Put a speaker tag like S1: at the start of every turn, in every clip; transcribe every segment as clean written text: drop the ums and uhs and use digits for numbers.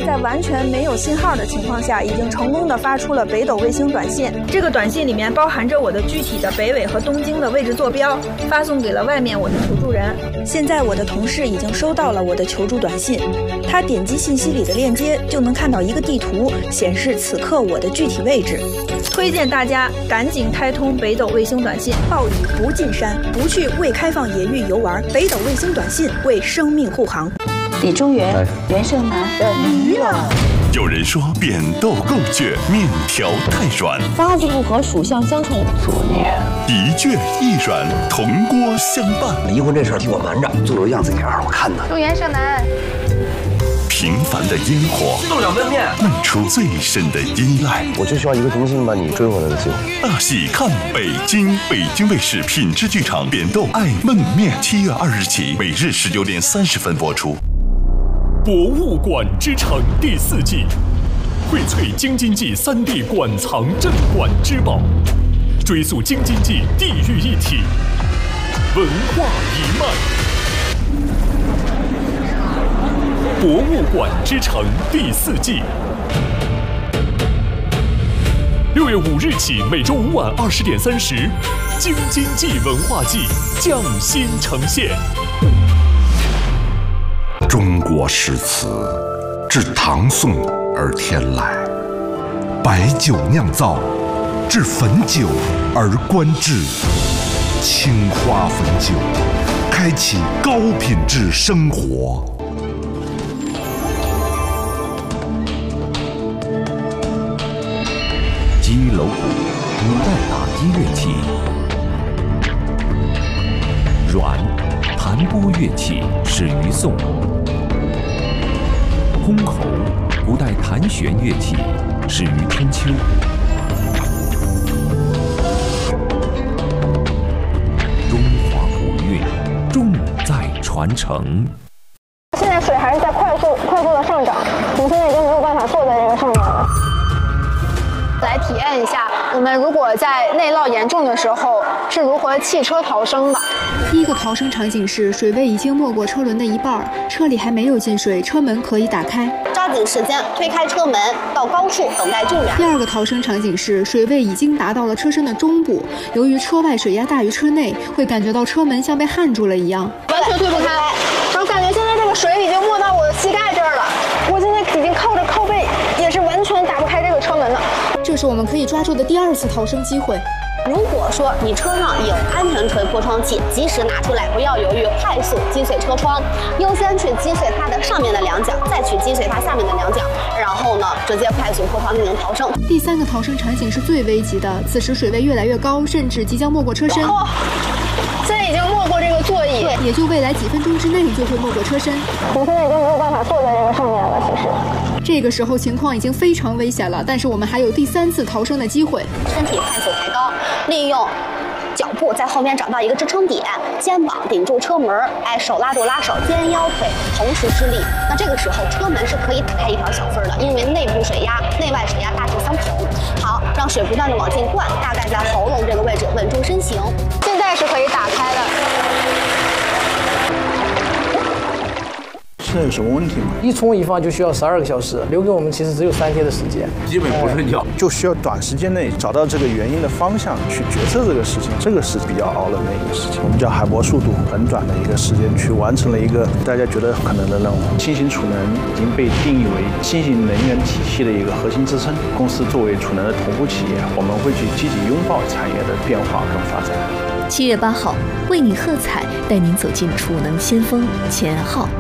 S1: 在完全没有信号的情况下，已经成功的发出了北斗卫星短信。这个短信里面包含着我的具体的北纬和东经的位置坐标，发送给了外面我的求助人。现在我的同事已经收到了我的求助短信，他点击信息里的链接就能看到一个地图，显示此刻我的具体位置。推荐大家赶紧开通北斗卫星短信，暴雨不进山，不去未开放野域游玩，北斗卫星短信为生命护航。
S2: 李中原、袁胜男的驴了。
S3: 有人说扁豆够倔，面条太软，
S2: 八字不合，属相相冲，
S3: 作孽。一倔一软，铜锅相伴。
S4: 离婚这事儿替我瞒着，做个样子给二我看呢。
S5: 祝袁胜男。
S3: 平凡的烟火，
S4: 弄两焖面，
S3: 漫出最深的依赖。
S6: 我就需要一个重新把你追回来的机会。
S3: 大戏看北京，北京卫视品质剧场扁豆爱焖面，7月2日起，每日19点30分播出。
S7: 博物馆之城第4季，荟萃京津冀3D 馆藏镇馆之宝，追溯京津冀地域一体，文化一脉。博物馆之城第4季，6月5日起，每周5晚20点30，京津冀文化季匠心呈现。
S8: 中国诗词自唐宋而天来，白酒酿造，至汾酒而观至，青花汾酒，开启高品质生活。
S9: 击楼鼓，古代打击乐器；阮，弹拨乐器，始于宋；箜篌，古代弹弦乐器，始于春秋。中华古韵，重在传承。
S5: 现在水还是在快速的上涨，我们现在已经没有办法坐在这个上面了。来体验一下，我们如果在内涝严重的时候是如何弃车逃生的。
S10: 第一个逃生场景是水位已经没过车轮的一半，车里还没有进水，车门可以打开，
S11: 抓紧时间推开车门，到高处等待救援。
S10: 第二个逃生场景是水位已经达到了车身的中部，由于车外水压大于车内，会感觉到车门像被焊住了一样，
S5: 完全推不开。然后感觉现在这个水已经没到我的膝盖这儿了，我现在已经靠着靠背，也是完全打不开这个车门了。
S10: 这是我们可以抓住的第2次逃生机会。
S11: 如果说你车上有安全锤破窗器，及时拿出来，不要犹豫，快速击碎车窗，优先去击碎它的上面的2角，再去击碎它下面的2角，然后呢，直接快速破窗进行逃生。
S10: 第3个逃生场景是最危急的，此时水位越来越高，甚至即将没过车身。
S5: 现在已经没过这个座椅，
S10: 也就未来几分钟之内就会没过车身。
S5: 我们现在已经没有办法坐在这个上面了，其实。
S10: 这个时候情况已经非常危险了，但是我们还有第3次逃生的机会。
S11: 身体快速抬高，利用脚步在后面找到一个支撑点，肩膀顶住车门，手拉住拉手，肩腰腿同时施力。那这个时候车门是可以打开一条小缝的，因为内部水压、内外水压大致相同。好，让水不断的往进灌，大概在喉咙这个位置稳住身形。
S5: 现在是可以打开的。
S12: 这有什么问题吗？一冲一放就需要12个小时，留给我们其实只有3天的时间，
S4: 基本不睡觉，
S12: 就需要短时间内找到这个原因的方向，去决策这个事情，这个是比较熬人的一个事情。我们叫海博速度，很短的一个时间去完成了一个大家觉得可能的任务。新型储能已经被定义为新型能源体系的一个核心支撑。公司作为储能的头部企业，我们会去积极拥抱产业的变化跟发展。
S13: 7月8号，为你喝彩，带您走进储能先锋前号。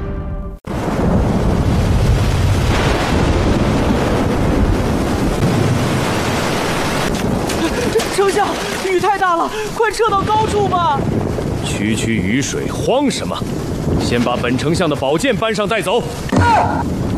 S14: 丞相，雨太大了，快撤到高处吧！
S7: 区区雨水，慌什么？先把本丞相的宝剑搬上带走。